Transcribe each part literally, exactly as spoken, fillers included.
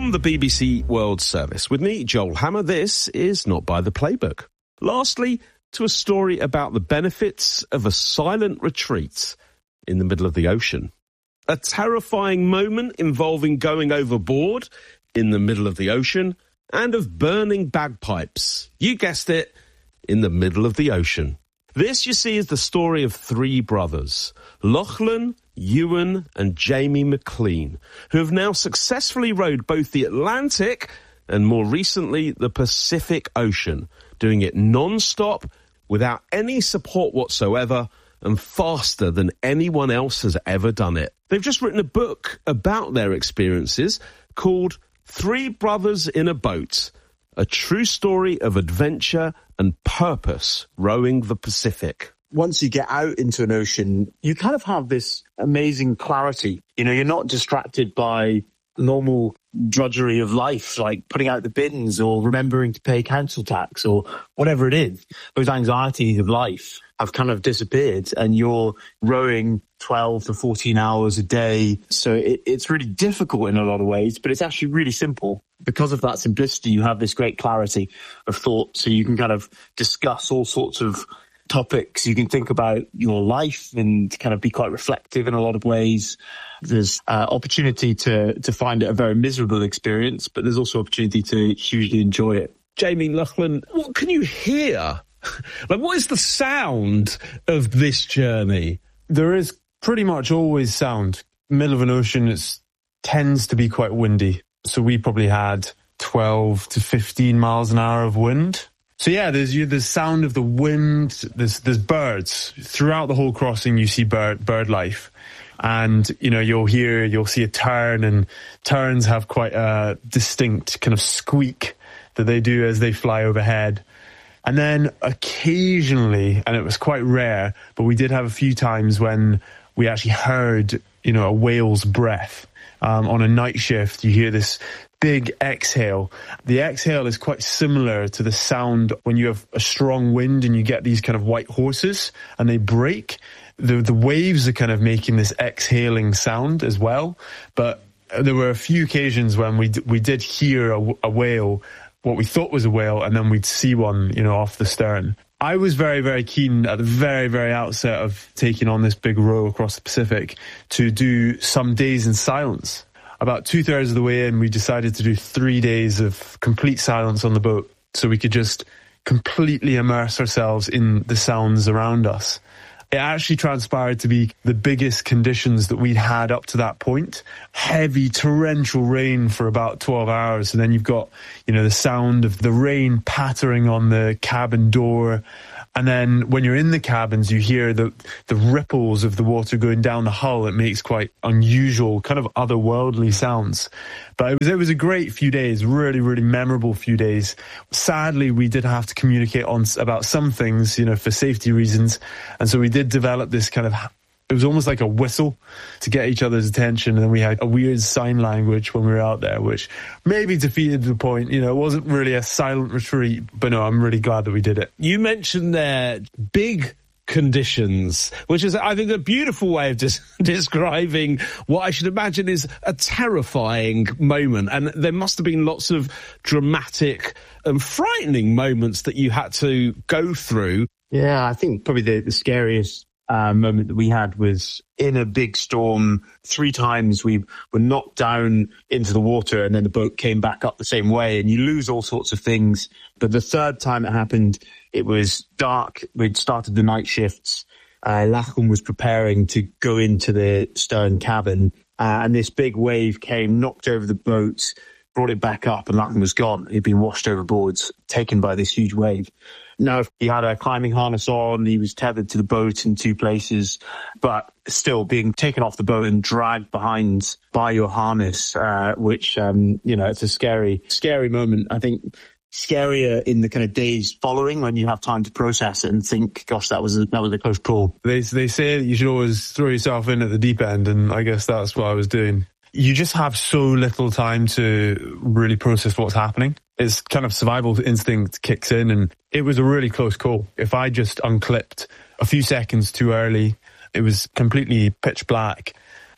From the B B C World Service, with me, Joel Hammer, this is Not By the Playbook. Lastly, to a story about the benefits of a silent retreat in the middle of the ocean. A terrifying moment involving going overboard in the middle of the ocean, and of burning bagpipes. You guessed it, in the middle of the ocean. This, you see, is the story of three brothers, Lachlan, Ewan and Jamie McLean, who have now successfully rowed both the Atlantic and more recently the Pacific Ocean, doing it non-stop, without any support whatsoever, and faster than anyone else has ever done it. They've just written a book about their experiences called Three Brothers in a Boat, a true story of adventure and purpose rowing the Pacific. Once you get out into an ocean, you kind of have this amazing clarity. You know, you're not distracted by normal drudgery of life, like putting out the bins or remembering to pay council tax or whatever it is. Those anxieties of life have kind of disappeared, and you're rowing twelve to fourteen hours a day. So it, it's really difficult in a lot of ways, but it's actually really simple. Because of that simplicity, you have this great clarity of thought. So you can kind of discuss all sorts of topics. You can think about your life and kind of be quite reflective in a lot of ways. There's uh, opportunity to to find it a very miserable experience, but there's also opportunity to hugely enjoy it. Jamie, Lachlan, what can you hear? Like, what is the sound of this journey? There is pretty much always sound. Middle of an ocean, it tends to be quite windy. So we probably had twelve to fifteen miles an hour of wind. So yeah, there's you, the sound of the wind. There's there's birds throughout the whole crossing. You see bird bird life, and you know you'll hear you'll see a tern, and terns have quite a distinct kind of squeak that they do as they fly overhead. And then occasionally, and it was quite rare, but we did have a few times when we actually heard you know a whale's breath. Um, on a night shift, you hear this big exhale. The exhale is quite similar to the sound when you have a strong wind and you get these kind of white horses and they break. The, the waves are kind of making this exhaling sound as well. But there were a few occasions when we d- we did hear a, a whale, what we thought was a whale, and then we'd see one, you know, off the stern. I was very, very keen at the very, very outset of taking on this big row across the Pacific to do some days in silence. About two-thirds of the way in, we decided to do three days of complete silence on the boat so we could just completely immerse ourselves in the sounds around us. It actually transpired to be the biggest conditions that we'd had up to that point. Heavy torrential rain for about twelve hours. And then you've got, you know, the sound of the rain pattering on the cabin door. And then when you're in the cabins, you hear the, the ripples of the water going down the hull. It makes quite unusual, kind of otherworldly sounds. But it was, it was a great few days, really, really memorable few days. Sadly, we did have to communicate on about some things, you know, for safety reasons. And so we did develop this kind of, it was almost like a whistle to get each other's attention. And then we had a weird sign language when we were out there, which maybe defeated the point. You know, it wasn't really a silent retreat, but no, I'm really glad that we did it. You mentioned there big conditions, which is, I think, a beautiful way of des- describing what I should imagine is a terrifying moment. And there must have been lots of dramatic and frightening moments that you had to go through. Yeah, I think probably the, the scariest Uh, moment that we had was in a big storm. Three times we were knocked down into the water and then the boat came back up the same way, and you lose all sorts of things. But the third time it happened, it was dark. We'd started the night shifts. Uh, Lachlan was preparing to go into the stern cabin, uh, and this big wave came, knocked over the boat, brought it back up, and Lachlan was gone. He'd been washed overboard, taken by this huge wave. No, he had a climbing harness on, he was tethered to the boat in two places, but still being taken off the boat and dragged behind by your harness, uh, which, um, you know, it's a scary, scary moment. I think scarier in the kind of days following when you have time to process it and think, gosh, that was a, that was a close call. They, they say that you should always throw yourself in at the deep end, and I guess that's what I was doing. You just have so little time to really process what's happening. It's kind of survival instinct kicks in, and it was a really close call. If I just unclipped a few seconds too early, it was completely pitch black.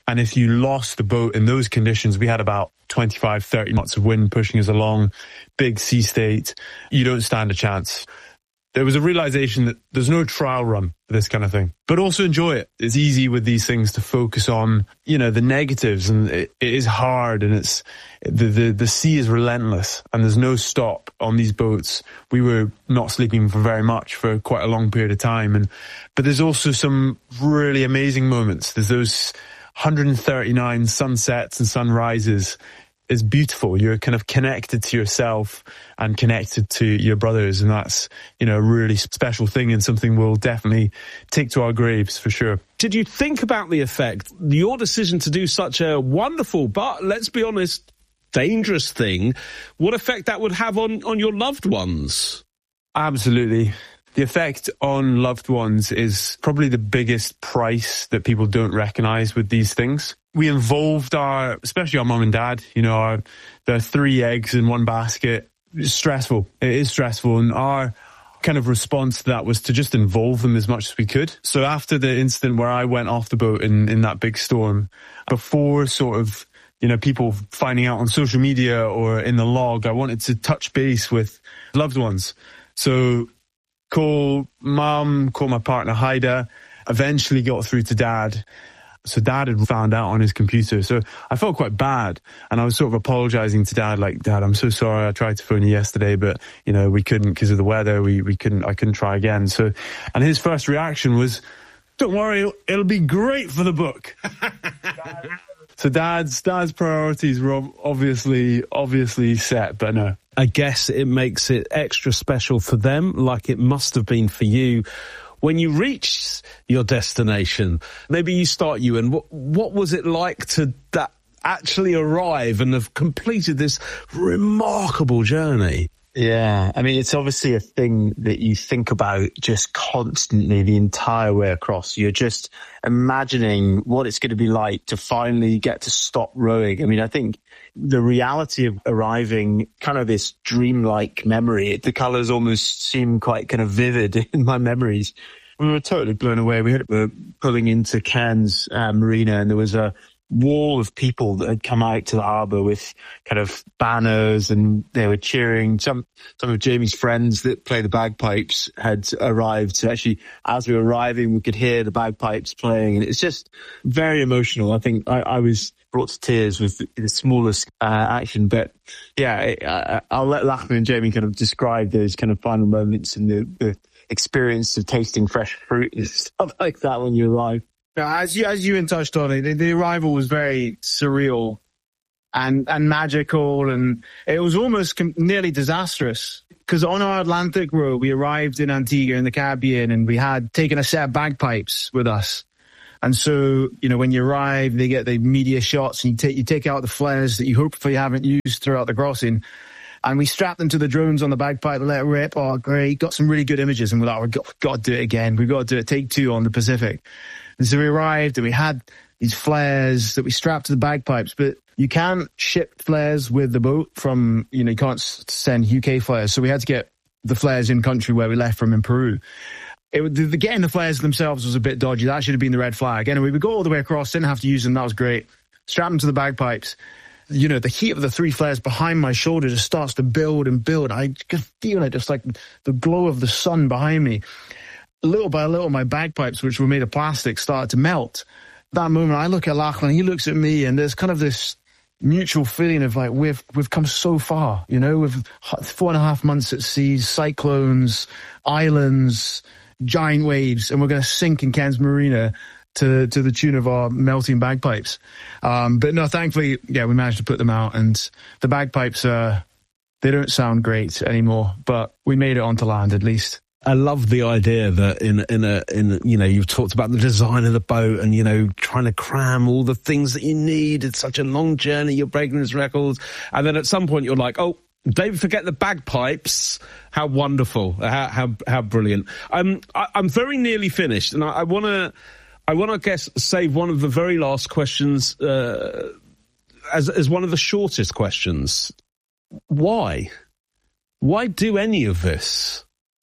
And if you lost the boat in those conditions, we had about twenty-five, thirty knots of wind pushing us along, big sea state, you don't stand a chance. There was a realization that there's no trial run for this kind of thing, but also enjoy it. It's easy with these things to focus on, you know, the negatives, and it, it is hard, and it's, the, the, the sea is relentless, and there's no stop on these boats. We were not sleeping for very much for quite a long period of time. And, but there's also some really amazing moments. There's those one hundred thirty-nine sunsets and sunrises. It's beautiful. You're kind of connected to yourself and connected to your brothers. And that's, you know, a really special thing, and something we'll definitely take to our graves for sure. Did you think about the effect, your decision to do such a wonderful, but let's be honest, dangerous thing, what effect that would have on, on your loved ones? Absolutely. The effect on loved ones is probably the biggest price that people don't recognize with these things. We involved our, especially our mum and dad, you know, our, there are three eggs in one basket. It's stressful. It is stressful. And our kind of response to that was to just involve them as much as we could. So after the incident where I went off the boat in, in that big storm, before sort of, you know, people finding out on social media or in the log, I wanted to touch base with loved ones. So call mum, call my partner Haida, eventually got through to dad. So dad had found out on his computer. So I felt quite bad, and I was sort of apologizing to dad, like, Dad, I'm so sorry. I tried to phone you yesterday, but, you know, we couldn't because of the weather. We, we couldn't, I couldn't try again. So, and his first reaction was, don't worry, it'll, it'll be great for the book. So dad's, dad's priorities were obviously, obviously set, but no. I guess it makes it extra special for them, like it must have been for you. When you reached your destination, maybe you start, Ewan, what, what was it like to that actually arrive and have completed this remarkable journey? Yeah, I mean, it's obviously a thing that you think about just constantly the entire way across. You're just imagining what it's going to be like to finally get to stop rowing. I mean, I think the reality of arriving, kind of this dreamlike memory, the colours almost seem quite kind of vivid in my memories. We were totally blown away. We were pulling into Cairns uh, Marina, and there was a wall of people that had come out to the harbour with kind of banners, and they were cheering. Some some of Jamie's friends that play the bagpipes had arrived. So actually, as we were arriving, we could hear the bagpipes playing, and it's just very emotional. I think I, I was brought to tears with the smallest uh, action. But yeah, I, I'll let Lachlan and Jamie kind of describe those kind of final moments and the, the experience of tasting fresh fruit and stuff like that when you arrive. As you, as Ewan touched on it, the, the arrival was very surreal and, and magical, and it was almost com- nearly disastrous. Because on our Atlantic row, we arrived in Antigua in the Caribbean, and we had taken a set of bagpipes with us. And so, you know, when you arrive, they get the media shots, and you take you take out the flares that you hopefully haven't used throughout the crossing. And we strapped them to the drones on the bagpipe and let it rip. Oh, great. Got some really good images. And we're like, we've got, got to do it again. We've got to do it. Take two on the Pacific. And so we arrived, and we had these flares that we strapped to the bagpipes. But you can't ship flares with the boat from, you know, you can't send U K flares. So we had to get the flares in country where we left from in Peru. It, the, the getting the flares themselves was a bit dodgy. That should have been the red flag. Anyway, we go all the way across, didn't have to use them. That was great. Strap them to the bagpipes. You know, the heat of the three flares behind my shoulder just starts to build and build. I could feel it, just like the glow of the sun behind me. Little by little, my bagpipes, which were made of plastic, started to melt. That moment, I look at Lachlan, he looks at me, and there's kind of this mutual feeling of like, we've we've come so far, you know, with four and a half months at sea, cyclones, islands, giant waves, and we're going to sink in Cairns Marina to to the tune of our melting bagpipes. Um, but no, thankfully, yeah, we managed to put them out, and the bagpipes, uh, they don't sound great anymore, but we made it onto land at least. I love the idea that in in a in you know, you've talked about the design of the boat and, you know, trying to cram all the things that you need. It's such a long journey. You're breaking these records, and then at some point you're like, oh, don't forget the bagpipes. How wonderful! How how, how brilliant! I'm I, I'm very nearly finished, and I want to I want to guess save one of the very last questions uh, as as one of the shortest questions. Why? Why do any of this?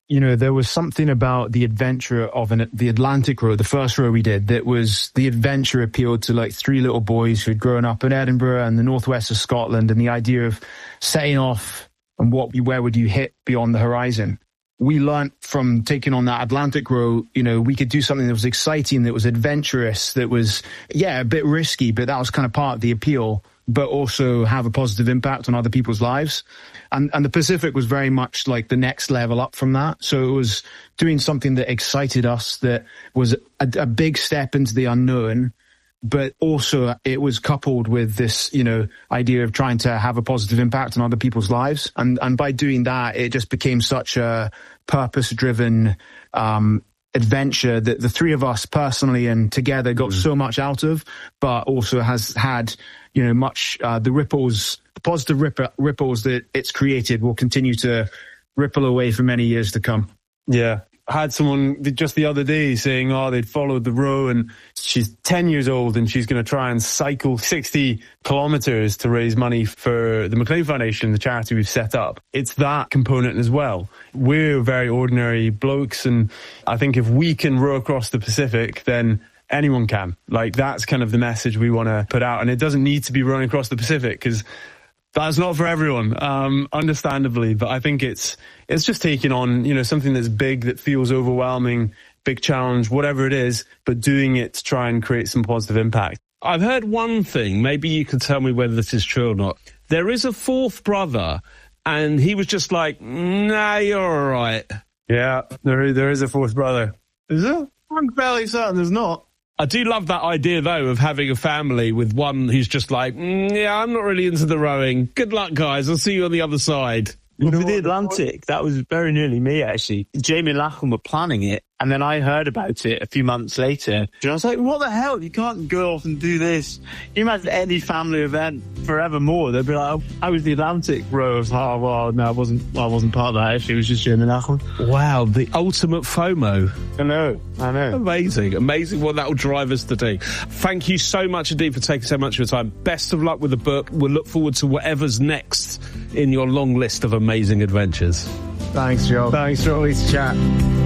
you know, there was something about the adventure of an, the Atlantic row, the first row we did, that was the adventure appealed to like three little boys who'd grown up in Edinburgh and the northwest of Scotland, and the idea of setting off and what, where would you hit beyond the horizon. We learnt from taking on that Atlantic row, you know, we could do something that was exciting, that was adventurous, that was, yeah, a bit risky, but that was kind of part of the appeal, but also have a positive impact on other people's lives. And, and the Pacific was very much like the next level up from that. So it was doing something that excited us, that was a, a big step into the unknown, but also it was coupled with this, you know, idea of trying to have a positive impact on other people's lives. And, and by doing that, it just became such a purpose-driven, um, adventure that the three of us personally and together got mm. so much out of, but also has had, you know, much, uh, the ripples, the positive ripple, ripples that it's created will continue to ripple away for many years to come. Yeah. I had someone just the other day saying, oh, they'd followed the row and she's ten years old and she's going to try and cycle sixty kilometers to raise money for the McLean Foundation, the charity we've set up. It's that component as well. We're very ordinary blokes, and I think if we can row across the Pacific, then anyone can. Like, that's kind of the message we want to put out. And it doesn't need to be rowing across the Pacific, because that's not for everyone, um, understandably. But I think it's it's just taking on, you know, something that's big, that feels overwhelming, big challenge, whatever it is, but doing it to try and create some positive impact. I've heard one thing, maybe you could tell me whether this is true or not. There is a fourth brother, and he was just like, nah, you're all right. Yeah, there, there is a fourth brother. Is there? I'm fairly certain there's not. I do love that idea, though, of having a family with one who's just like, mm, yeah, I'm not really into the rowing. Good luck, guys. I'll see you on the other side. You know, for the Atlantic, that was very nearly me, actually. Jamie and Lachlan were planning it, and then I heard about it a few months later. And I was like, what the hell? You can't go off and do this. You imagine any family event forevermore. They'd be like, oh, I was the Atlantic row. I was like, oh, well, no, I wasn't, well, I wasn't part of that. Actually, it was just Jamie and Lachlan. Wow, the ultimate FOMO. I know, I know. Amazing, amazing what that will drive us to do. Thank you so much indeed for taking so much of your time. Best of luck with the book. We'll look forward to whatever's next in your long list of amazing adventures. Thanks, Joe. Thanks for always to chat.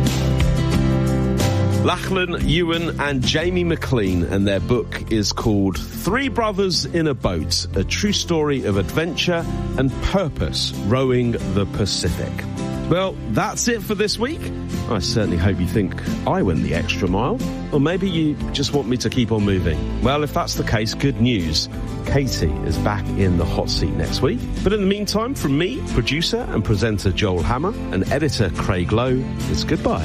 Lachlan, Ewan and Jamie McLean, and their book is called Three Brothers in a Boat, a true story of adventure and purpose rowing the Pacific. Well, that's it for this week. I certainly hope you think I went the extra mile, or maybe you just want me to keep on moving. Well, if that's the case, good news. Katie is back in the hot seat next week. But in the meantime, from me, producer and presenter Joel Hammer, and editor Craig Lowe, it's goodbye.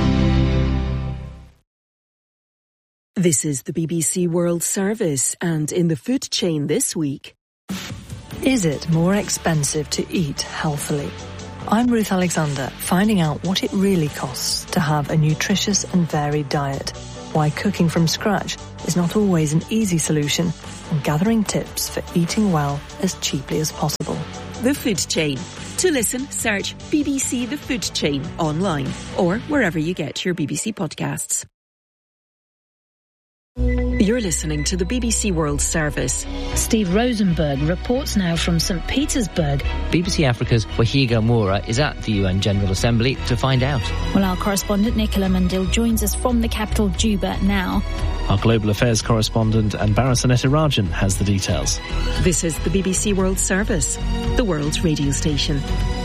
This is the B B C World Service, and in the food chain this week. Is it more expensive to eat healthily? I'm Ruth Alexander, finding out what it really costs to have a nutritious and varied diet, why cooking from scratch is not always an easy solution, and gathering tips for eating well as cheaply as possible. The Food Chain. To listen, search B B C The Food Chain online or wherever you get your B B C podcasts. You're listening to the B B C World Service. Steve Rosenberg reports now from Saint Petersburg. B B C Africa's Wahiga Moura is at the U N General Assembly to find out. Well, our correspondent Nicola Mandil joins us from the capital, Juba, now. Our global affairs correspondent Anbara Sanetirajan has the details. This is the B B C World Service, the world's radio station.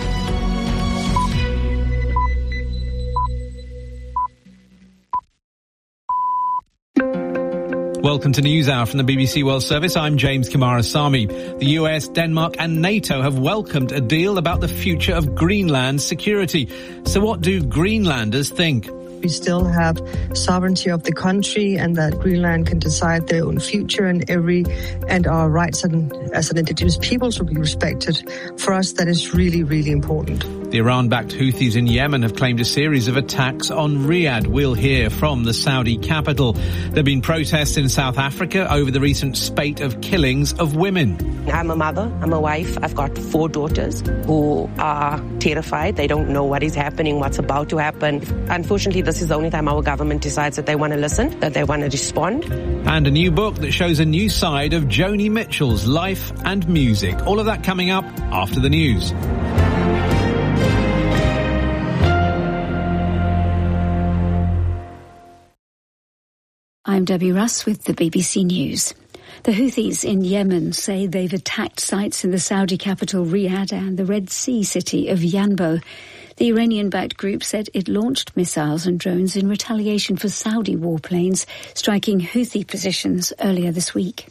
Welcome to NewsHour from the B B C World Service. I'm James Kumarasamy. The U S, Denmark and NATO have welcomed a deal about the future of Greenland's security. So what do Greenlanders think? We still have sovereignty of the country, and that Greenland can decide their own future, and every and our rights and, as an indigenous people should be respected. For us, that is really, really important. The Iran-backed Houthis in Yemen have claimed a series of attacks on Riyadh. We'll hear from the Saudi capital. There have been protests in South Africa over the recent spate of killings of women. I'm a mother, I'm a wife, I've got four daughters who are terrified. They don't know what is happening, what's about to happen. Unfortunately, this is the only time our government decides that they want to listen, that they want to respond. And a new book that shows a new side of Joni Mitchell's life and music. All of that coming up after the news. I'm Debbie Russ with the B B C News. The Houthis in Yemen say they've attacked sites in the Saudi capital Riyadh and the Red Sea city of Yanbo. The Iranian-backed group said it launched missiles and drones in retaliation for Saudi warplanes striking Houthi positions earlier this week.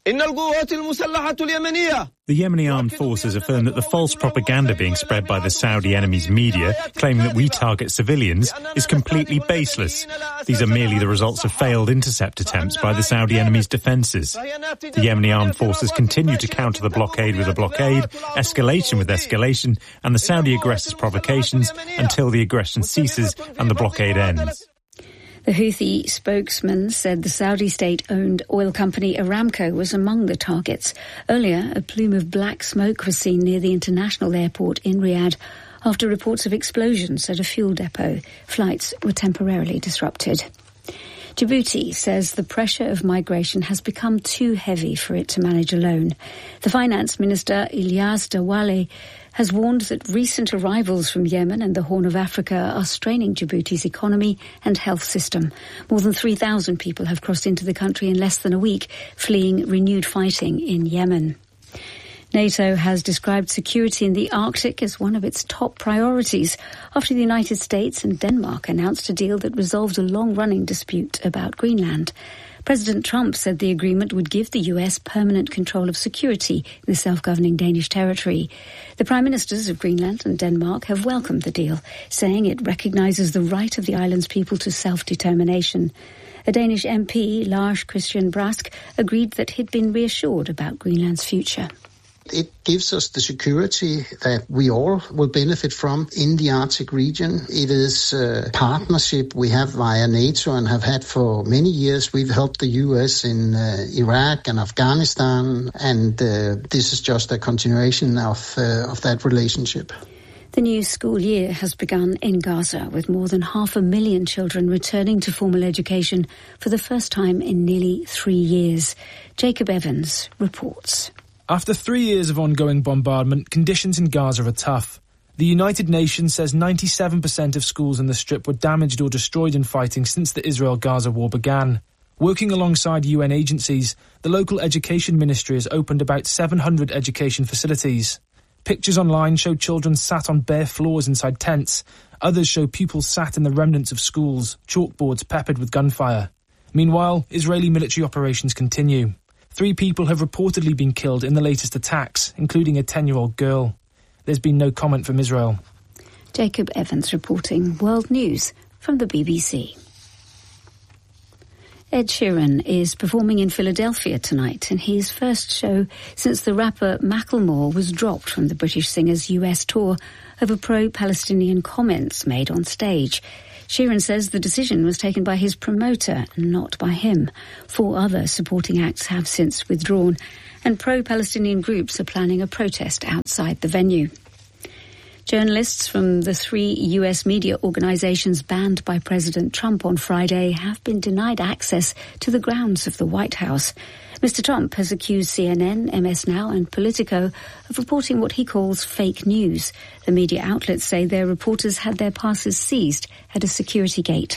The Yemeni armed forces affirm that the false propaganda being spread by the Saudi enemy's media, claiming that we target civilians, is completely baseless. These are merely the results of failed intercept attempts by the Saudi enemy's defences. The Yemeni armed forces continue to counter the blockade with a blockade, escalation with escalation, and the Saudi aggressors' provocations until the aggression ceases and the blockade ends. The Houthi spokesman said the Saudi state-owned oil company Aramco was among the targets. Earlier, a plume of black smoke was seen near the international airport in Riyadh after reports of explosions at a fuel depot. Flights were temporarily disrupted. Djibouti says the pressure of migration has become too heavy for it to manage alone. The finance minister, Ilyas Dawale, has warned that recent arrivals from Yemen and the Horn of Africa are straining Djibouti's economy and health system. More than three thousand people have crossed into the country in less than a week, fleeing renewed fighting in Yemen. NATO has described security in the Arctic as one of its top priorities after the United States and Denmark announced a deal that resolved a long-running dispute about Greenland. President Trump said the agreement would give the U S permanent control of security in the self-governing Danish territory. The Prime Ministers of Greenland and Denmark have welcomed the deal, saying it recognises the right of the island's people to self-determination. A Danish M P, Lars Christian Brask, agreed that he'd been reassured about Greenland's future. It gives us the security that we all will benefit from in the Arctic region. It is a partnership we have via NATO and have had for many years. We've helped the U S in uh, Iraq and Afghanistan, and uh, this is just a continuation of, uh, of that relationship. The new school year has begun in Gaza, with more than half a million children returning to formal education for the first time in nearly three years. Jacob Evans reports. After three years of ongoing bombardment, conditions in Gaza are tough. The United Nations says ninety-seven percent of schools in the Strip were damaged or destroyed in fighting since the Israel-Gaza war began. Working alongside U N agencies, the local education ministry has opened about seven hundred education facilities. Pictures online show children sat on bare floors inside tents. Others show pupils sat in the remnants of schools, chalkboards peppered with gunfire. Meanwhile, Israeli military operations continue. Three people have reportedly been killed in the latest attacks, including a ten-year-old girl. There's been no comment from Israel. Jacob Evans reporting World News from the B B C. Ed Sheeran is performing in Philadelphia tonight in his first show since the rapper Macklemore was dropped from the British singer's U S tour over pro-Palestinian comments made on stage. Sheeran says the decision was taken by his promoter, not by him. Four other supporting acts have since withdrawn, and pro-Palestinian groups are planning a protest outside the venue. Journalists from the three U S media organizations banned by President Trump on Friday have been denied access to the grounds of the White House. Mister Trump has accused C N N, M S Now and Politico of reporting what he calls fake news. The media outlets say their reporters had their passes seized at a security gate.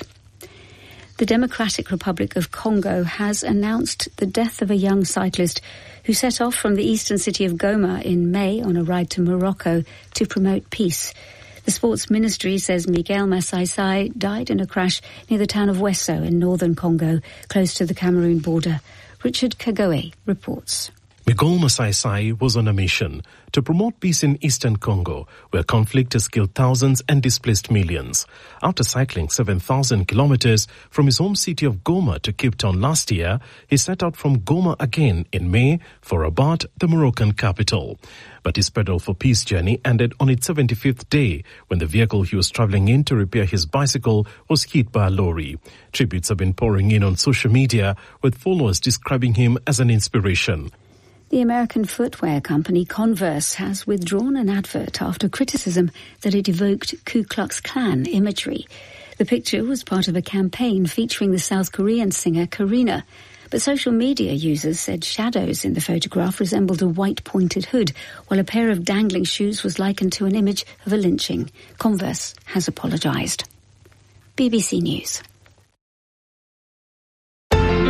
The Democratic Republic of Congo has announced the death of a young cyclist who set off from the eastern city of Goma in May on a ride to Morocco to promote peace. The sports ministry says Miguel Masaisai died in a crash near the town of Wesso in northern Congo, close to the Cameroon border. Richard Kagoe reports. Miguel Masaisai was on a mission to promote peace in eastern Congo, where conflict has killed thousands and displaced millions. After cycling seven thousand kilometers from his home city of Goma to Cape Town last year, he set out from Goma again in May for Rabat, the Moroccan capital. But his Pedal for Peace journey ended on its seventy-fifth day when the vehicle he was traveling in to repair his bicycle was hit by a lorry. Tributes have been pouring in on social media, with followers describing him as an inspiration. The American footwear company Converse has withdrawn an advert after criticism that it evoked Ku Klux Klan imagery. The picture was part of a campaign featuring the South Korean singer Karina. But social media users said shadows in the photograph resembled a white pointed hood, while a pair of dangling shoes was likened to an image of a lynching. Converse has apologised. B B C News.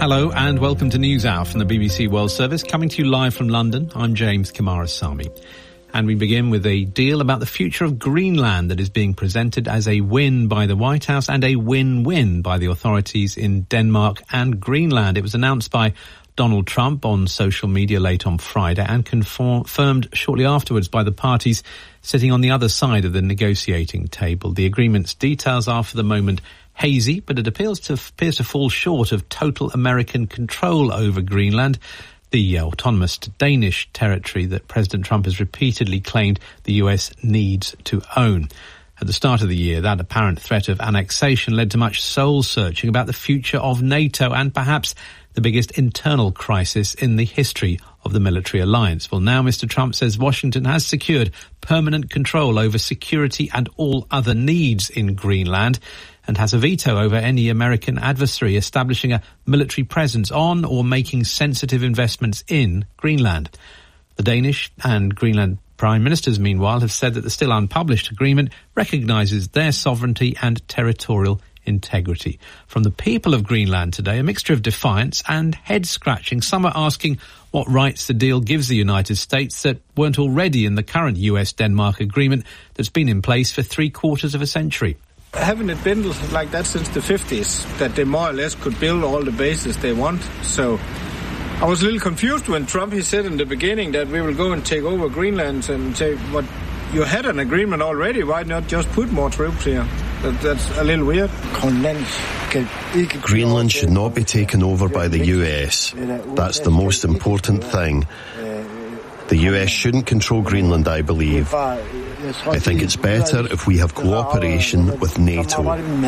Hello and welcome to News Hour from the B B C World Service, coming to you live from London. I'm James Kumarasamy. And we begin with a deal about the future of Greenland that is being presented as a win by the White House and a win-win by the authorities in Denmark and Greenland. It was announced by Donald Trump on social media late on Friday and confirmed shortly afterwards by the parties sitting on the other side of the negotiating table. The agreement's details are for the moment hazy, but it appears to, appears to fall short of total American control over Greenland, the uh, autonomous Danish territory that President Trump has repeatedly claimed the U S needs to own. At the start of the year, that apparent threat of annexation led to much soul-searching about the future of NATO and perhaps the biggest internal crisis in the history of the military alliance. Well, now Mister Trump says Washington has secured permanent control over security and all other needs in Greenland and has a veto over any American adversary establishing a military presence on or making sensitive investments in Greenland. The Danish and Greenland Prime Ministers, meanwhile, have said that the still unpublished agreement recognises their sovereignty and territorial integrity. From the people of Greenland today, a mixture of defiance and head-scratching. Some are asking what rights the deal gives the United States that weren't already in the current U S Denmark agreement that's been in place for three quarters of a century. Haven't it been like that since the fifties, that they more or less could build all the bases they want? So I was a little confused when Trump, he said in the beginning that we will go and take over Greenland and say, what, you had an agreement already, why not just put more troops here? That, that's a little weird. Greenland should not be taken over by the U S. That's the most important thing. The U S shouldn't control Greenland, I believe. I think it's better if we have cooperation with NATO.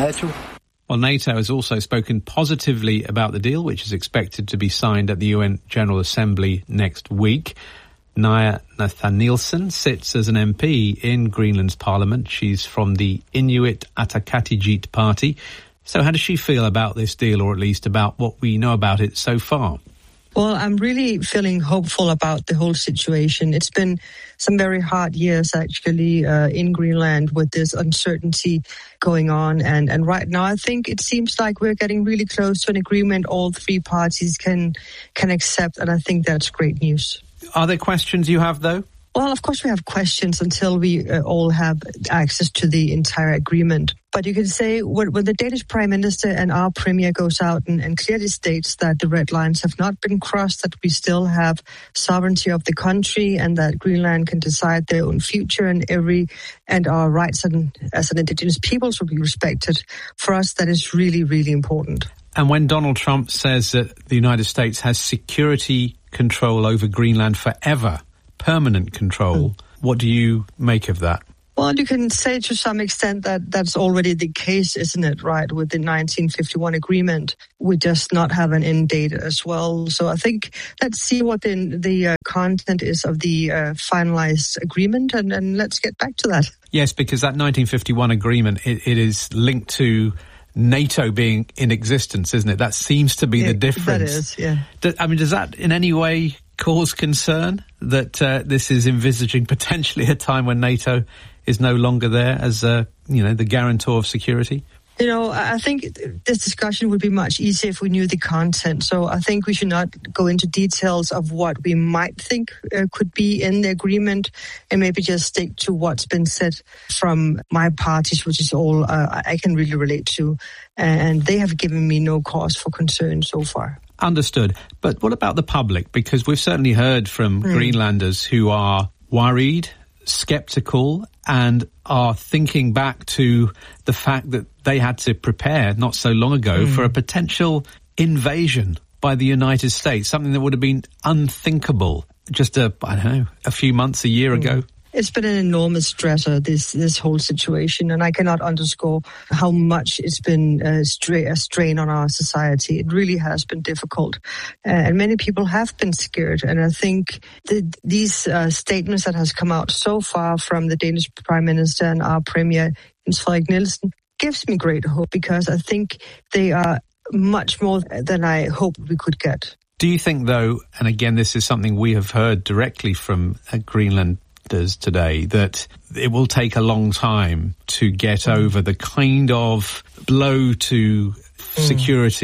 Well, NATO has also spoken positively about the deal, which is expected to be signed at the U N General Assembly next week. Naya Nathanielsen sits as an M P in Greenland's parliament. She's from the Inuit Ataqatigiit party. So how does she feel about this deal, or at least about what we know about it so far? Well, I'm really feeling hopeful about the whole situation. It's been some very hard years, actually, uh, in Greenland with this uncertainty going on. And, and right now, I think it seems like we're getting really close to an agreement all three parties can can accept. And I think that's great news. Are there questions you have, though? Well, of course, we have questions until we uh, all have access to the entire agreement. But you can say when, when the Danish Prime Minister and our Premier goes out and, and clearly states that the red lines have not been crossed, that we still have sovereignty of the country and that Greenland can decide their own future and every and our rights and, as an indigenous peoples will be respected. For us, that is really, really important. And when Donald Trump says that the United States has security control over Greenland forever, permanent control, mm. what do you make of that? Well, you can say to some extent that that's already the case, isn't it, right, with the nineteen fifty-one agreement. We just not have an end date as well. So I think let's see what the, the uh, content is of the uh, finalized agreement, and, and let's get back to that. Yes, because that nineteen fifty-one agreement, it, it is linked to NATO being in existence, isn't it? That seems to be yeah, the difference. That is, yeah. Do, I mean, does that in any way cause concern that uh, this is envisaging potentially a time when NATO is no longer there as, uh, you know, the guarantor of security? You know, I think this discussion would be much easier if we knew the content. So I think we should not go into details of what we might think uh, could be in the agreement and maybe just stick to what's been said from my parties, which is all uh, I can really relate to. And they have given me no cause for concern so far. Understood. But what about the public? Because we've certainly heard from mm. Greenlanders who are worried, sceptical, and are thinking back to the fact that they had to prepare not so long ago mm. for a potential invasion by the United States, something that would have been unthinkable just a, I don't know, a few months, a year mm. ago. It's been an enormous stressor, this this whole situation, and I cannot underscore how much it's been a, stra- a strain on our society. It really has been difficult, uh, and many people have been scared. And I think the, these uh, statements that has come out so far from the Danish Prime Minister and our Premier, Jens Frederik Nielsen, gives me great hope, because I think they are much more than I hoped we could get. Do you think, though, and again, this is something we have heard directly from uh, Greenland today, that it will take a long time to get over the kind of blow to mm. security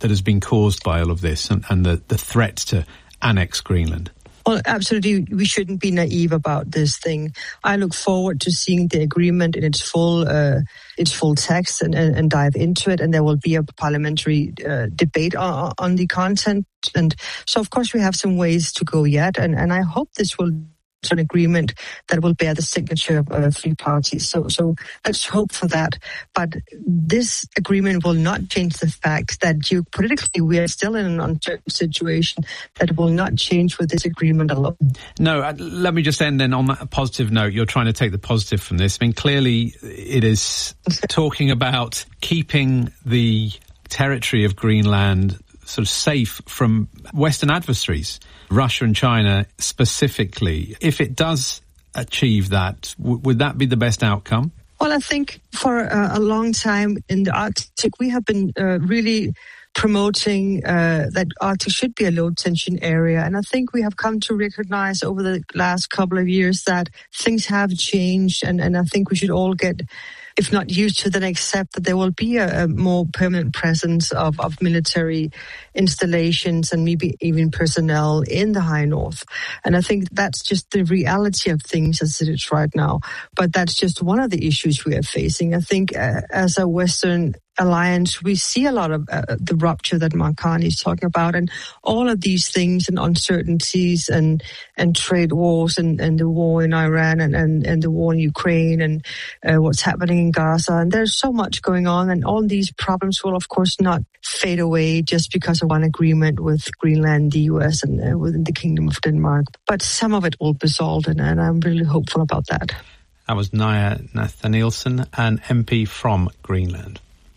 that has been caused by all of this and, and the, the threat to annex Greenland? Well, absolutely. We shouldn't be naive about this thing. I look forward to seeing the agreement in its full, uh, its full text and, and, and dive into it. And there will be a parliamentary uh, debate on, on the content. And so, of course, we have some ways to go yet. And, and I hope this will an agreement that will bear the signature of uh, three parties. So, so let's hope for that. But this agreement will not change the fact that geopolitically we are still in an uncertain situation that will not change with this agreement alone. No, uh, let me just end then on that positive note. You're trying to take the positive from this. I mean, clearly it is talking about keeping the territory of Greenland sort of safe from Western adversaries, Russia and China specifically. If it does achieve that, w- would that be the best outcome? Well, I think for uh, a long time in the Arctic, we have been uh, really promoting uh, that Arctic should be a low-tension area. And I think we have come to recognize over the last couple of years that things have changed. And, and I think we should all get, if not used to, then accept that there will be a, a more permanent presence of, of military installations and maybe even personnel in the High North. And I think that's just the reality of things as it is right now. But that's just one of the issues we are facing. I think uh, as a Western alliance, we see a lot of uh, the rupture that Mark Carney is talking about, and all of these things and uncertainties and and trade wars and, and the war in Iran and, and, and the war in Ukraine and uh, what's happening in Gaza. And there's so much going on, and all these problems will, of course, not fade away just because of one agreement with Greenland, the U S, and uh, within the Kingdom of Denmark. But some of it will be solved, and, and I'm really hopeful about that. That was Naya Nathanielsen, an M P from Greenland.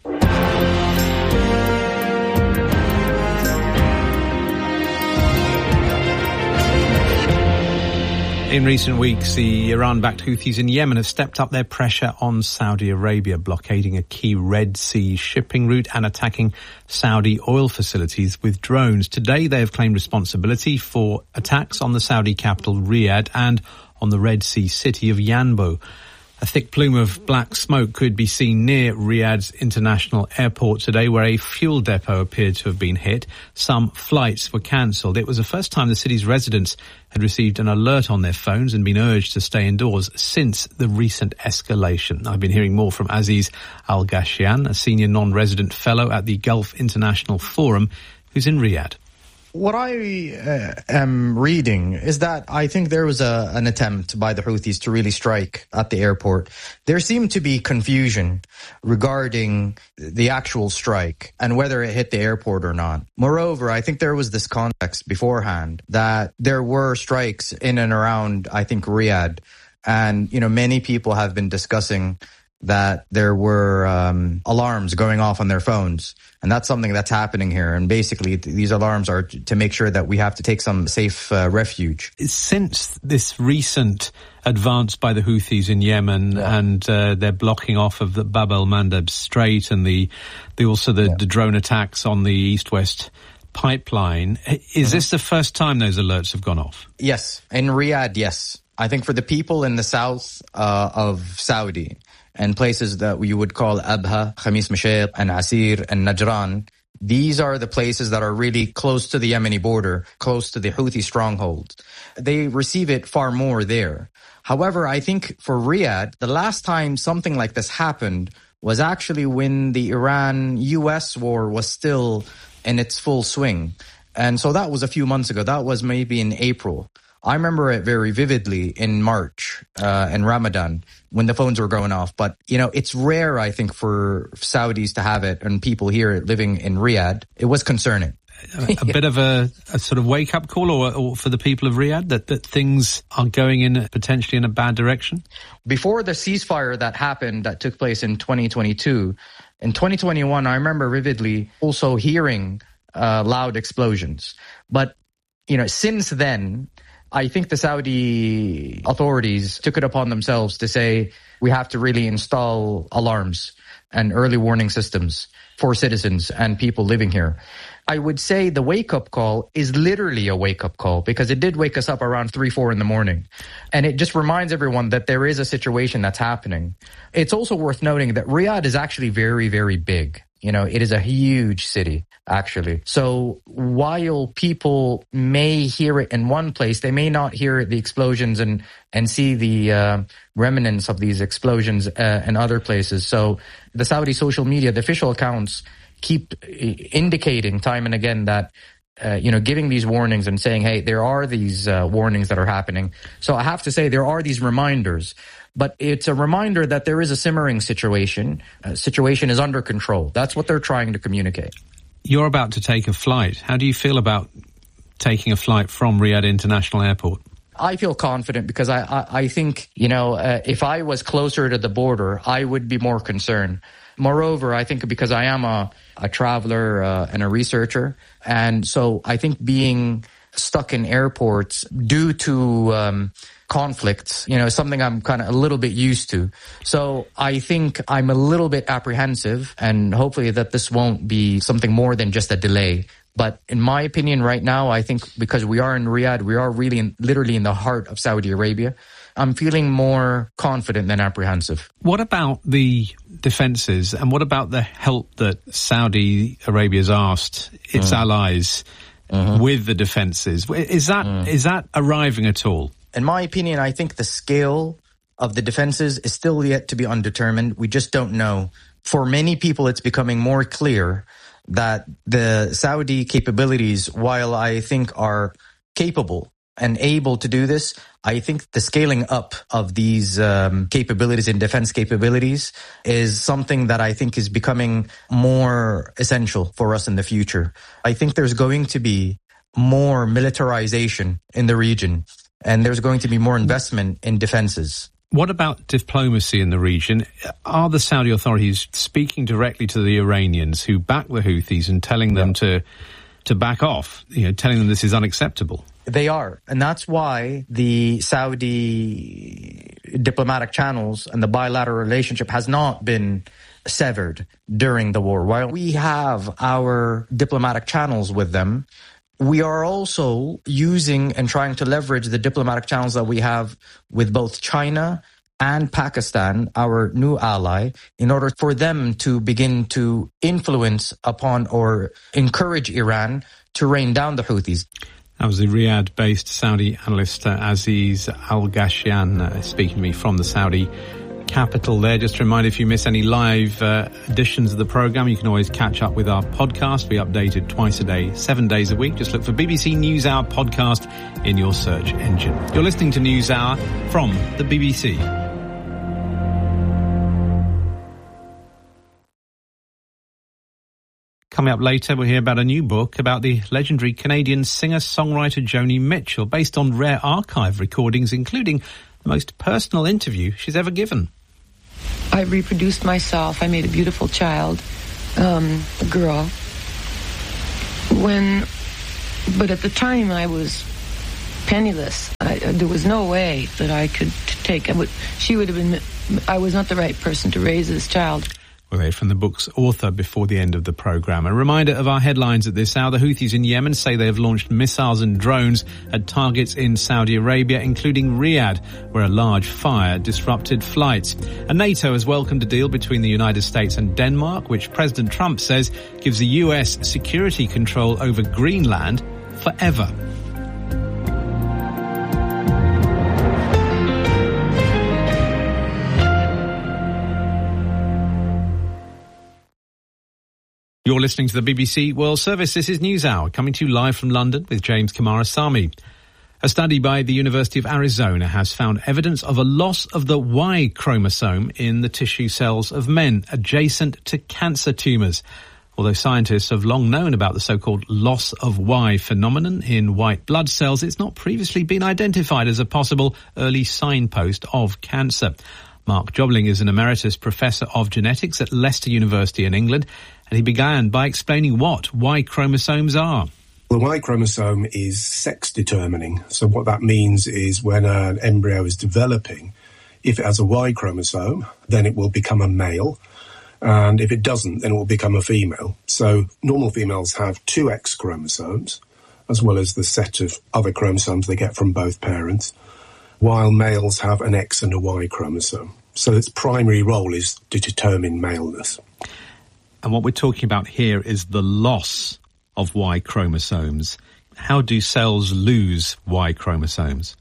In recent weeks, the Iran-backed Houthis in Yemen have stepped up their pressure on Saudi Arabia, blockading a key Red Sea shipping route and attacking Saudi oil facilities with drones. Today, they have claimed responsibility for attacks on the Saudi capital, Riyadh, and on the Red Sea city of Yanbu. A thick plume of black smoke could be seen near Riyadh's international airport today, where a fuel depot appeared to have been hit. Some flights were cancelled. It was the first time the city's residents had received an alert on their phones and been urged to stay indoors since the recent escalation. I've been hearing more from Aziz Al-Ghashian, a senior non-resident fellow at the Gulf International Forum, who's in Riyadh. What I uh, am reading is that I think there was a, an attempt by the Houthis to really strike at the airport. There seemed to be confusion regarding the actual strike and whether it hit the airport or not. Moreover, I think there was this context beforehand that there were strikes in and around, I think, Riyadh. And, you know, many people have been discussing that there were um, alarms going off on their phones. And that's something that's happening here. And basically, th- these alarms are t- to make sure that we have to take some safe uh, refuge. Since this recent advance by the Houthis in Yemen, yeah. and uh, they're blocking off of the Bab el-Mandeb Strait and the, the also the, yeah. the drone attacks on the east-west pipeline, is mm-hmm. this the first time those alerts have gone off? Yes. In Riyadh, yes. I think for the people in the south uh, of Saudi, and places that you would call Abha, Khamis Mashayd, and Asir, and Najran, these are the places that are really close to the Yemeni border, close to the Houthi stronghold. They receive it far more there. However, I think for Riyadh, the last time something like this happened was actually when the Iran-U S war was still in its full swing. And so that was a few months ago. That was maybe in April. I remember it very vividly in March, uh, in Ramadan, when the phones were going off. But, you know, it's rare, I think, for Saudis to have it and people here living in Riyadh. It was concerning. A, a bit of a, a sort of wake-up call or, or for the people of Riyadh that, that things are going in potentially in a bad direction? Before the ceasefire that happened, that took place in twenty twenty-two, in twenty twenty-one, I remember vividly also hearing uh, loud explosions. But, you know, since then, I think the Saudi authorities took it upon themselves to say we have to really install alarms and early warning systems for citizens and people living here. I would say the wake-up call is literally a wake-up call because it did wake us up around three, four in the morning. And it just reminds everyone that there is a situation that's happening. It's also worth noting that Riyadh is actually very, very big. You know, it is a huge city, actually. So while people may hear it in one place, they may not hear the explosions and, and see the uh, remnants of these explosions uh, in other places. So the Saudi social media, the official accounts, keep indicating time and again that, uh, you know, giving these warnings and saying, hey, there are these uh, warnings that are happening. So I have to say there are these reminders. But it's a reminder that there is a simmering situation. Uh, situation is under control. That's what they're trying to communicate. You're about to take a flight. How do you feel about taking a flight from Riyadh International Airport? I feel confident because I, I, I think, you know, uh, if I was closer to the border, I would be more concerned. Moreover, I think because I am a, a traveler uh, and a researcher, and so I think being stuck in airports due to um, conflicts, you know, is something I'm kind of a little bit used to. So I think I'm a little bit apprehensive, and hopefully that this won't be something more than just a delay. But in my opinion right now, I think because we are in Riyadh, we are really in, literally in the heart of Saudi Arabia, I'm feeling more confident than apprehensive. What about the defences and what about the help that Saudi Arabia's asked its mm. allies mm-hmm. with the defences? Is that mm. is that arriving at all? In my opinion, I think the scale of the defences is still yet to be undetermined. We just don't know. For many people, it's becoming more clear that the Saudi capabilities, while I think are capable and able to do this, I think the scaling up of these um, capabilities and defense capabilities is something that I think is becoming more essential for us in the future. I think there's going to be more militarization in the region, and there's going to be more investment in defenses. What about diplomacy in the region? Are the Saudi authorities speaking directly to the Iranians who back the Houthis and telling them to to back off, you know, telling them this is unacceptable? They are. And that's why the Saudi diplomatic channels and the bilateral relationship has not been severed during the war. While we have our diplomatic channels with them, we are also using and trying to leverage the diplomatic channels that we have with both China and Pakistan, our new ally, in order for them to begin to influence upon or encourage Iran to rain down the Houthis. That was the Riyadh-based Saudi analyst uh, Aziz Al-Ghashyan uh, speaking to me from the Saudi capital there. Just a reminder, if you miss any live uh, editions of the programme, you can always catch up with our podcast. We update it twice a day, seven days a week. Just look for B B C NewsHour podcast in your search engine. You're listening to NewsHour from the B B C. Coming up later, we'll hear about a new book about the legendary Canadian singer-songwriter Joni Mitchell, based on rare archive recordings, including the most personal interview she's ever given. I reproduced myself. I made a beautiful child, um, a girl. When, but at the time I was penniless. I, there was no way that I could take. I would, she would have been. I was not the right person to raise this child. We'll hear from the book's author before the end of the programme. A reminder of our headlines at this hour. The Houthis in Yemen say they have launched missiles and drones at targets in Saudi Arabia, including Riyadh, where a large fire disrupted flights. And NATO has welcomed a deal between the United States and Denmark, which President Trump says gives the U S security control over Greenland forever. You're listening to the B B C World Service. This is NewsHour, coming to you live from London with James Coomarasamy. A study by the University of Arizona has found evidence of a loss of the Y chromosome in the tissue cells of men adjacent to cancer tumours. Although scientists have long known about the so-called loss of Y phenomenon in white blood cells, it's not previously been identified as a possible early signpost of cancer. Mark Jobling is an emeritus professor of genetics at Leicester University in England, and he began by explaining what Y chromosomes are. The Y chromosome is sex determining. So what that means is when an embryo is developing, if it has a Y chromosome, then it will become a male. And if it doesn't, then it will become a female. So normal females have two X chromosomes, as well as the set of other chromosomes they get from both parents, while males have an X and a Y chromosome. So its primary role is to determine maleness. And what we're talking about here is the loss of Y chromosomes. How do cells lose Y chromosomes?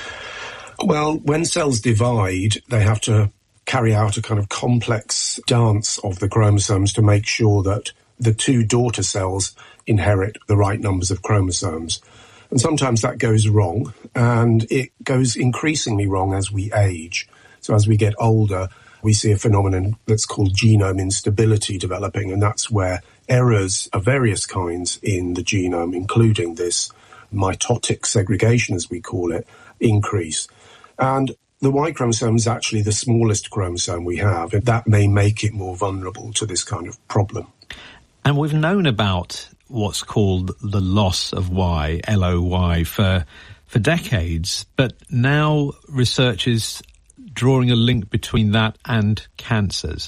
Well, when cells divide, they have to carry out a kind of complex dance of the chromosomes to make sure that the two daughter cells inherit the right numbers of chromosomes. And sometimes that goes wrong, and it goes increasingly wrong as we age. So as we get older, we see a phenomenon that's called genome instability developing, and that's where errors of various kinds in the genome, including this mitotic segregation, as we call it, increase. And the Y chromosome is actually the smallest chromosome we have, and that may make it more vulnerable to this kind of problem. And we've known about what's called the loss of Y, L O Y, for for decades, but now research is drawing a link between that and cancers.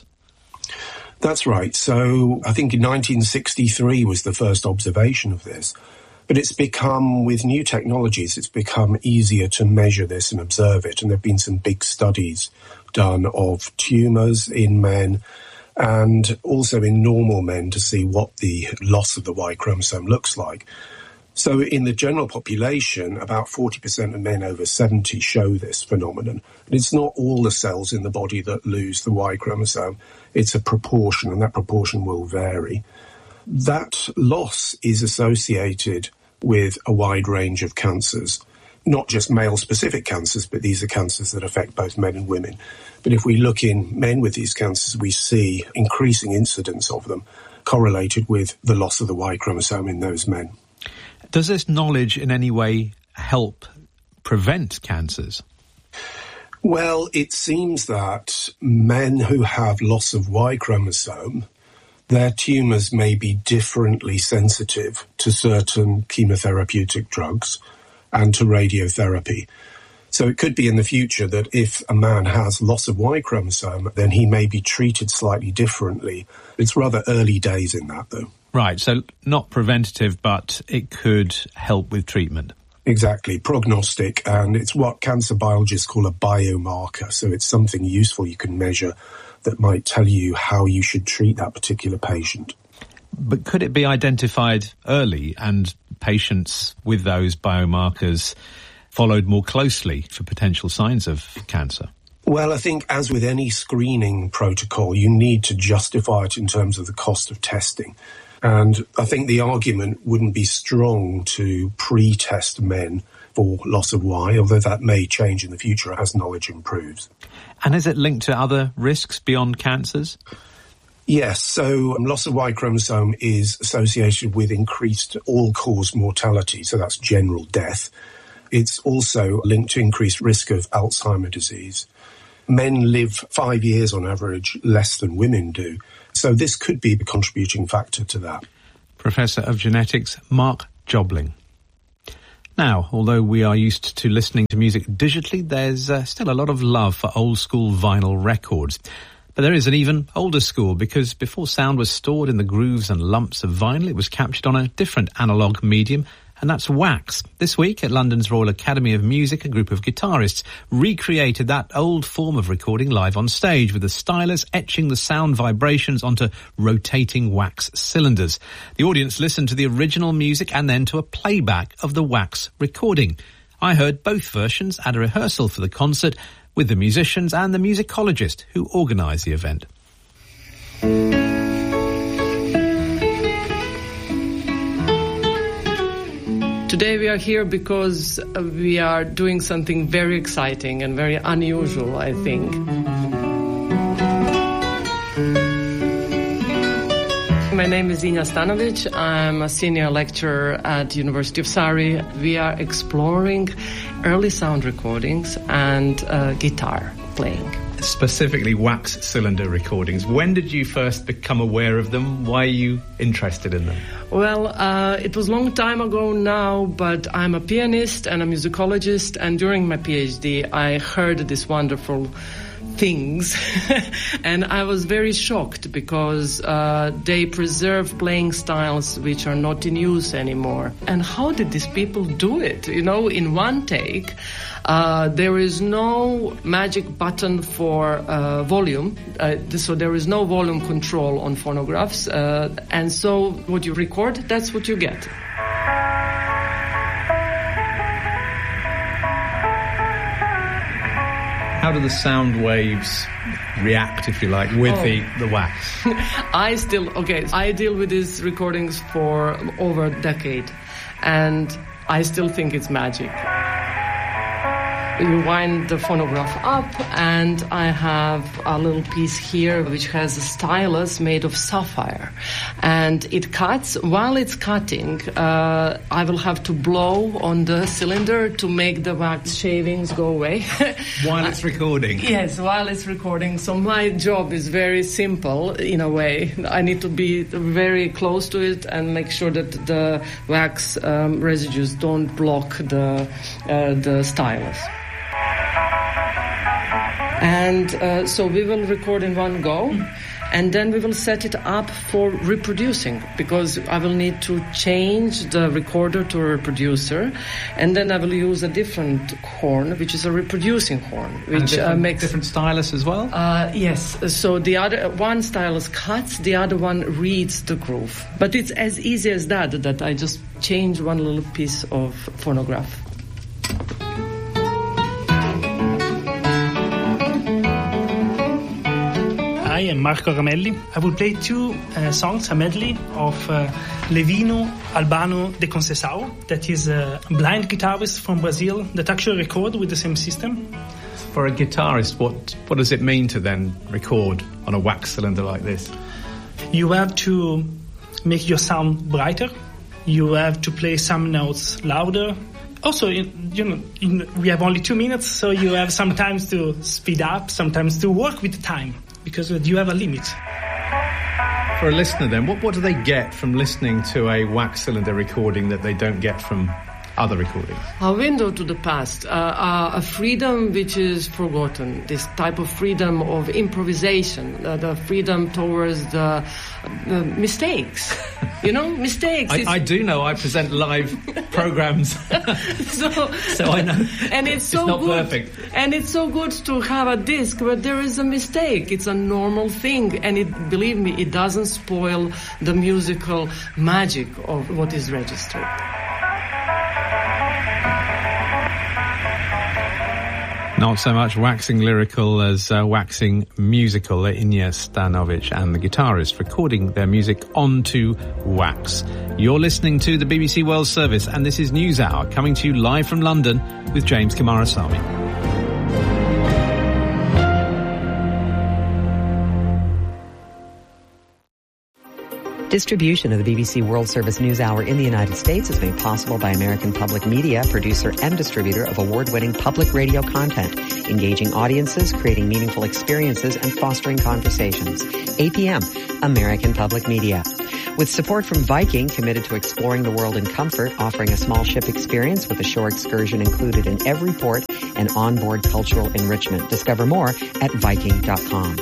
That's right. So I think in nineteen sixty-three was the first observation of this. But it's become, with new technologies, it's become easier to measure this and observe it. And there have been some big studies done of tumours in men and also in normal men to see what the loss of the Y chromosome looks like. So in the general population, about forty percent of men over seventy show this phenomenon. And it's not all the cells in the body that lose the Y chromosome. It's a proportion, and that proportion will vary. That loss is associated with a wide range of cancers, not just male-specific cancers, but these are cancers that affect both men and women. But if we look in men with these cancers, we see increasing incidence of them correlated with the loss of the Y chromosome in those men. Does this knowledge in any way help prevent cancers? Well, it seems that men who have loss of Y chromosome, their tumours may be differently sensitive to certain chemotherapeutic drugs and to radiotherapy. So it could be in the future that if a man has loss of Y chromosome, then he may be treated slightly differently. It's rather early days in that, though. Right, so not preventative, but it could help with treatment. Exactly, prognostic, and it's what cancer biologists call a biomarker. So it's something useful you can measure that might tell you how you should treat that particular patient. But could it be identified early and patients with those biomarkers followed more closely for potential signs of cancer? Well, I think as with any screening protocol, you need to justify it in terms of the cost of testing. And I think the argument wouldn't be strong to pre-test men for loss of Y, although that may change in the future as knowledge improves. And is it linked to other risks beyond cancers? Yes, so um, loss of Y chromosome is associated with increased all-cause mortality, so that's general death. It's also linked to increased risk of Alzheimer's disease. Men live five years on average less than women do, so this could be the contributing factor to that. Professor of Genetics, Mark Jobling. Now, although we are used to listening to music digitally, there's uh, still a lot of love for old-school vinyl records. But there is an even older school, because before sound was stored in the grooves and lumps of vinyl, it was captured on a different analogue medium, and that's wax. This week at London's Royal Academy of Music, a group of guitarists recreated that old form of recording live on stage, with the stylus etching the sound vibrations onto rotating wax cylinders. The audience listened to the original music and then to a playback of the wax recording. I heard both versions at a rehearsal for the concert with the musicians and the musicologist who organised the event. Today we are here because we are doing something very exciting and very unusual, I think. My name is Ina Stanovic. I'm a senior lecturer at the University of Surrey. We are exploring early sound recordings and uh, guitar playing. Specifically wax cylinder recordings. When did you first become aware of them? Why are you interested in them? Well, uh, it was a long time ago now, but I'm a pianist and a musicologist, and during my PhD I heard this wonderful things. And I was very shocked because uh, they preserve playing styles which are not in use anymore. And how did these people do it? You know, in one take, uh, there is no magic button for uh, volume. Uh, so there is no volume control on phonographs. Uh, and so what you record, that's what you get. How do the sound waves react, if you like, with oh. the, the wax? I still, okay, I deal with these recordings for over a decade, and I still think it's magic. You wind the phonograph up, and I have a little piece here which has a stylus made of sapphire, and it cuts. While it's cutting, uh, I will have to blow on the cylinder to make the wax shavings go away. While it's recording? Yes, while it's recording. So my job is very simple in a way. I need to be very close to it and make sure that the wax um, residues don't block the uh, the stylus. And uh, so we will record in one go, and then we will set it up for reproducing, because I will need to change the recorder to a reproducer, and then I will use a different horn, which is a reproducing horn, which uh, makes different stylus as well. Uh, yes. So the other one stylus cuts, the other one reads the groove. But it's as easy as that. That I just change one little piece of phonograph. I am Marco Ramelli. I will play two uh, songs, a medley of uh, Levino Albano de Conceição, that is a blind guitarist from Brazil that actually record with the same system. For a guitarist, what, what does it mean to then record on a wax cylinder like this? You have to make your sound brighter. You have to play some notes louder. Also, you know, in, we have only two minutes, so you have sometimes to speed up, sometimes to work with the time, because you have a limit. For a listener then, what, what do they get from listening to a wax cylinder recording that they don't get from other recordings? A window to the past, uh, uh, a freedom which is forgotten, this type of freedom of improvisation, uh, the freedom towards the uh, mistakes. You know, mistakes. I, I do know, I present live programs, so, so I know. And it's so it's not good. perfect. And it's so good to have a disc where there is a mistake. It's a normal thing, and it, believe me, it doesn't spoil the musical magic of what is registered. Not so much waxing lyrical as uh, waxing musical. Inya Stanovic and the guitarist recording their music onto wax. You're listening to the B B C World Service, and this is NewsHour, coming to you live from London with James Coomarasamy. Distribution of the B B C World Service NewsHour in the United States is made possible by American Public Media, producer and distributor of award-winning public radio content, engaging audiences, creating meaningful experiences, and fostering conversations. A P M, American Public Media. With support from Viking, committed to exploring the world in comfort, offering a small ship experience with a shore excursion included in every port and onboard cultural enrichment. Discover more at Viking dot com.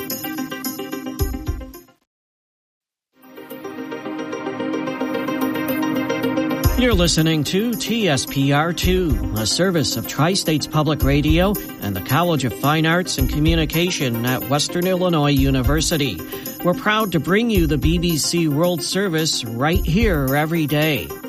You're listening to T S P R two, a service of Tri-States Public Radio and the College of Fine Arts and Communication at Western Illinois University. We're proud to bring you the B B C World Service right here every day.